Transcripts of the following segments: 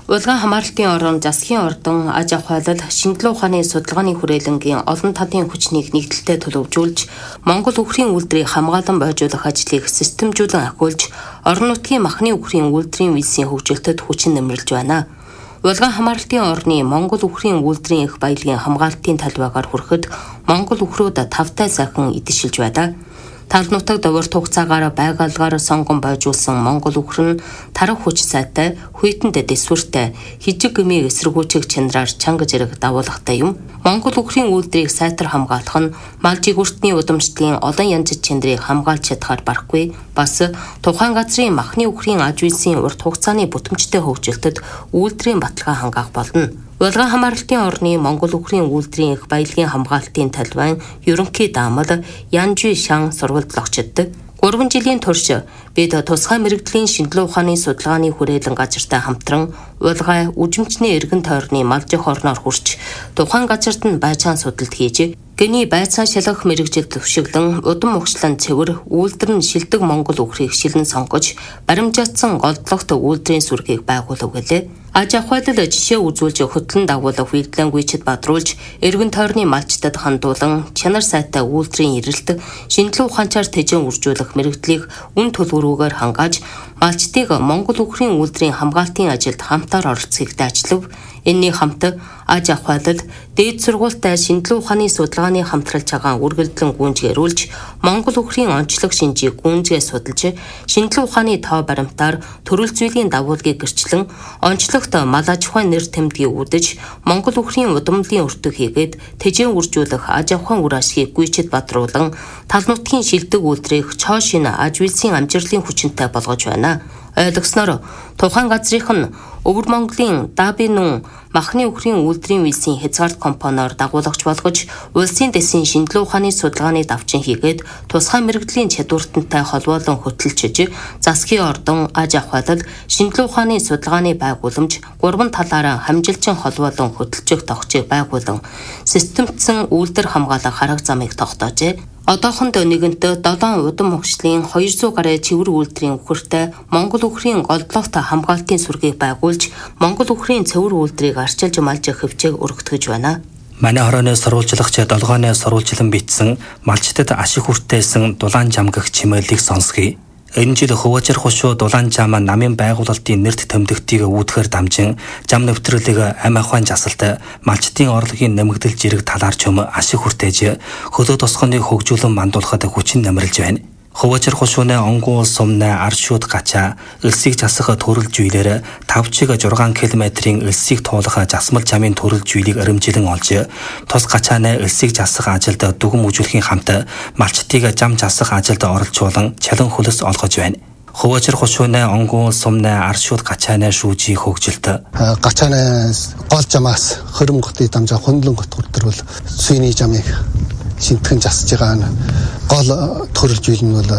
Улгаан хамаарлтын орон, засгийн ордон, аж ахуйлал, шинжилгээ ухааны судалгааны хүрээлэнгийн олон талын хүчнийг нэгдэлтэй төлөвлөжүүлж, Монгол үхрийн үйлдвэрийг хамгаалан бойжуулах ажлыг системжүүлэн ахиулж, орон нутгийн махны үхрийн үйлдвэрийн визийн хөгжилтөд хүчин нэмэрлэж байна. Улгаан хамаарлтын орны Монгол үхрийн үйлдвэрийн их баялагын хамгаалтын талбайгаар хүрэхэд Монгол үхрүүд 5 сайхан идэлшилж байдаг. Тал нутаг довор хугацаагаар байгалгаар сонгон бойжуулсан Монгол үхэр нь тарах хүч сайтай, хүйтэн дэсвэртэй, хижиг гмийг эсэргүүцэх чанараар чанга зэрэг дагуулгатай юм. Монгол үхрийн үйлдвэрийг сайтар хамгаалах нь мал жигүүртний удамшлын олон янз чанарыг хамгаалж чадхаар барахгүй, бас тухайн газрын махны үхрийн аж үйлсийн урт хугацааны бүтэмжтэй хөгжилтөд үйлдвэрийн баталгаа хангаах болно. Улгаан хамаарлтын орны Монгол үхрийн үйлдвэрийн их баялагын хамгаалтын талбай ерөнхий даамал Янжи Шан сургалтлагчдад 3 жилийн турш бид тусгай мэрэгжлийн шинжилгээ ухааны судалгааны хүрээлэн газартай хамтран улгай үжимчний эргэн тойрны малжих орноор хүрч тухайн газарт нь байцаан судалт хийж гний байцаан шалгах мэрэгжил төвшиглэн удам ухчлан цэвэр үйлдвэр нь шилдэг Монгол үхрийг шилэн сонгож баримжаатсан голдлогт үйлдвэрийн сүргийг байгуулав гэлээ. Аж ахуйлал жишээ үзүүлж хөтлөн дагуулах үйлдэлгүйчд бадруулж эргэн тойрны малчтад хандуулан чанар сайтай үйлдвэрийн эрэлт шинжилгээ ухаанчаар тэжэн үржүүлэх мэрэгдлийг үн төлбөрүүгээр хангааж малчтыг Монгол үхрийн үйлдвэрийн хамгаалтын ажилд хамтаар оролцохыг дачлав. Энэний хамт аж ахуйлал дээд сургуультай шинжилгээ ухааны судалгааны хамтралж байгаа үргэлжлэн гүйцэтгүүлж Монгол үхрийн онцлог шинжийг гүйцэтгэж судалж шинжилгээ ухааны тоо баримтаар төрөл зүйлийн дагуулгыг гэрчлэн онцлогт мал аж ахуйн нэр тэмдгийг үдэж Монгол үхрийн удамлын өртөг хийгээд тэжэн үржүүлэх аж ахуйн үр ашгийг гүйцэд бадруулан тал нутгийн шилдэг үйлдвэрийг цоо шинэ аж үйлсийн амжилтын хүчинтэй болгож байна. Ойлгосноор тухайн газрынх нь Өвөр Монголын Дабинун махны үхрийн үйлдвэрийн визийн хязгаарт компаниор дагуулагч болгож улсын дэсийн шинжилгээ ухааны судалгааны давчин хийгээд тусгай мэрэгжлийн чадвартантай холбоолон хөтөлчж засгийн ордон, аж ахуйлал, шинжилгээ ухааны судалгааны байгууламж 3 талаараа хамжилчин холбоолон хөтөлчих тогтцыг байгуулан системтсэн үйлдвэр хамгаалах арга замыг тогтоожээ. Одоохондоо нэгэнтээ 7 удам ухшлын 200 гаруй цэвэр үйлдвэрийн үхэртэй Монгол үхрийн голдлогт хамгаалтын сүргийг байгуулж Монгол үхрийн цэвэр үйлдвэрийг арчилж малжих хөвчээг өргөтгөж байна. Манай хорооны сурвалжлагч долгооны сурвалжлан бичсэн малчтад ашиг хүртээсэн дулаан жам гэх чимэглэлийг сонсгий. Энэ жил Хуважир хушуу дулаан жам намын байгуулалтын нэрт тэмдэгтийг үүдгээр дамжин жам нэвтрүүлэг амь ахуйн жасалт малчтын орлогын нэмэгдэл жирэг талаар ч юм ашиг хүртээж хөлөө тосгоныг хөгжүүлэн мандуулахад хүчин нэмэрлж байна. Хуважир хушууны онгуул сумны аршууд гачаа элсийг засах төрөл жийлэр 5 6 км-ийн элсийг туулах жасмал жамын төрөл жийлийг өрөмжилэн олж тус гачааны элсийг засах ажилд дүгм үзүүлэхийн хамт малчтыг жам засах ажилд оролцуулан чалан хөлс олгож байна. Хуважир хушууны онгуул сумны аршууд гачааны шүүжийн хөгжилт гачааны гол жамаас хөрөнгөтэй дамжаа хөндлөн готгордвол сүйний жамыг шинтгэн засж байгаа гол төрөл зүйл нь бол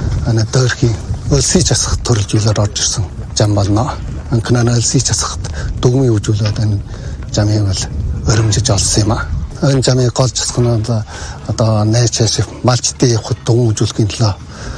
дөрхийн өлсөй засах төрөл зүйлээр орж ирсэн жам болно. Анкнаа өлсөй засахад дүгмийн үзүүлээд энэ жамыг бол өрөмжиж олсон юм а. Энэ жамыг гол засах нь одоо найчаас малчтын явахд дүгм үзүүлэхийн төлөө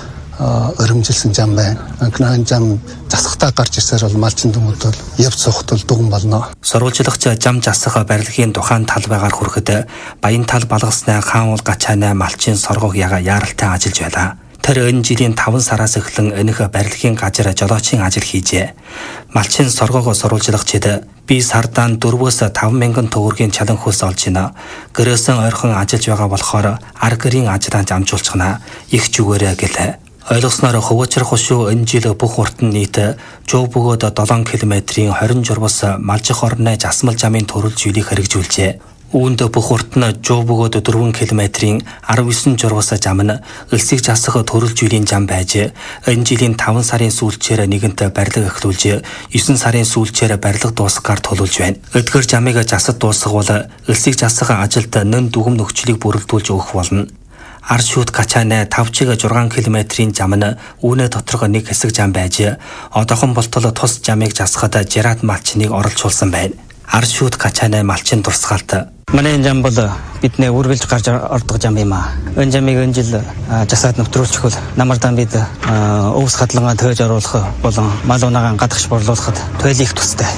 өрөмжилсэн жам байна. Анкнаа жам засахтаа гарч ирсээр бол малчин дүгмүүд бол явц сухт бол дүгм болно. Сурвалжлагч жам засах барилгын тухайн талбайгаар хүрэхэд баян тал балгасны хаан уул гачааны малчин соргог яаралтай ажиллаж байлаа. Тэр энэ жилийн 5 сараас эхлэн энэх барилгын газар жолоочийн ажил хийжээ. Малчин соргог сурвалжлагчид би сардаан 4-5 мянган төгрөгийн чалан хөлс олж байна. Гэрээсэн ойрхон ажиллаж байгаа болохоор аргэрийн ажлаа амжуулчихна. Их зүгээрээ гэлээ. Ойлгосноор Хуважир хушуу энэ жил бүх урт нь нийт жуу бөгөөд 7 км-ийн 20 журвас малжих орны жасмал жамын төрөл жийлийг хэрэгжүүлжээ. Үүнд бүх урт нь жуу бөгөөд 4 км-ийн 19 журвас жам нь элсийг засах төрөл жийлийн жам байж энэ жилийн 5 сарын сүүлчээр нэгэнт барилга эхлүүлж 9 сарын сүүлчээр барилга дуусгаар төлөвлөж байна. Эдгээр жамыг засад дуусгавал элсийг засах ажилд нэн дүгм нөхцөлийг бүрэлдүүлж өгөх болно. Аршууд гачааны 5 6 км-ийн жам нь үүнээ доторх нэг хэсэг жам байж одоохон болтол тус жамыг засахад жирад малчныг оролцуулсан байна. Аршууд гачааны малчин дурсгалт. Манай энэ жам бол бидний үргэлж гарч ордог жам юм аа. Энэ жамыг энэ жил засаад нэвтрүүлчих бол намардан бид өвс хадлангаа төөж оруулах болон мал унаагаан гадагш борлуулахад туйлын их тустай.